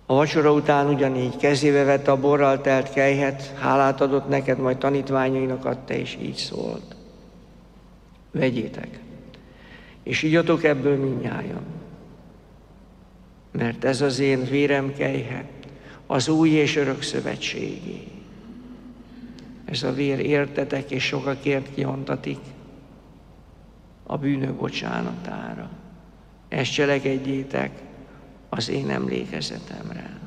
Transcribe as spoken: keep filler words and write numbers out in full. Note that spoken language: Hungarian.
A vacsora után ugyanígy kezébe vette a borral telt kelyhet, hálát adott neked, majd tanítványainak adta, és így szólt: vegyétek, és igyatok ebből mindnyájan, mert ez az én vérem kelyhe, az új és örök szövetségé. Ez a vér értetek és sokakért kiontatik a bűnök bocsánatára. Ezt cselekedjétek az én emlékezetemre.